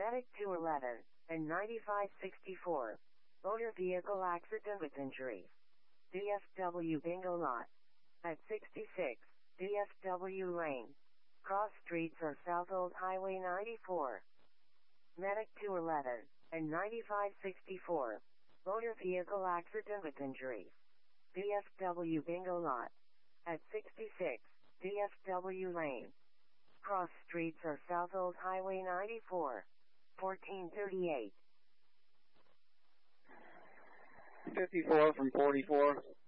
Medic 211 and 9564. Motor vehicle accident with injuries. DFW Bingo Lot. At 66, DFW Lane. Cross streets or South Old Highway 94. Medic 211 and 9564. Motor vehicle accident with injuries. DFW Bingo Lot. At 66, DFW Lane. Cross streets or South Old Highway 94. 1438. 54 from 44.